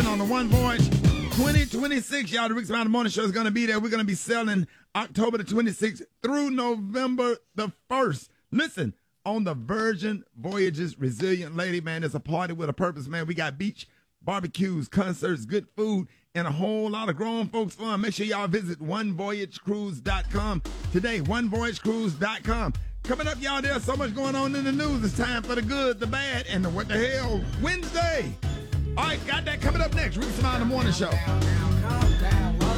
on the One Voyage 2026. Y'all, the Rick Smiley Morning Show is going to be there. We're going to be selling October the 26th through November the 1st. Listen, on the Virgin Voyages Resilient Lady, man, it's a party with a purpose, man. We got beach barbecues, concerts, good food, and a whole lot of grown folks fun. Make sure y'all visit onevoyagecruise.com today, onevoyagecruise.com. Coming up, y'all, there's so much going on in the news. It's time for the good, the bad, and the what the hell Wednesday. All right, got that coming up next. Rick Smiley Morning Show.